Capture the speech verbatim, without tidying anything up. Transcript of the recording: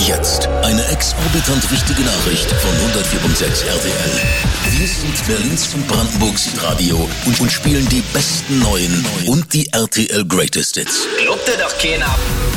Jetzt eine exorbitant wichtige Nachricht von hundertvier Komma sechs R T L. Wir sind Berlins und Brandenburgs Radio und, und spielen die besten neuen und die R T L Greatest Hits. Glaubt ihr doch keiner.